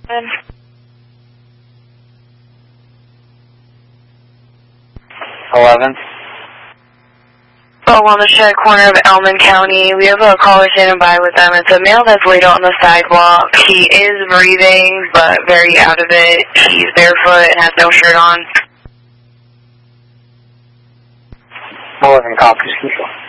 11. Oh, on the Shed corner of Elman County. We have a caller standing by with them. It's a male that's laid on the sidewalk. He is breathing, but very out of it. He's barefoot and has no shirt on. 11 copies, control.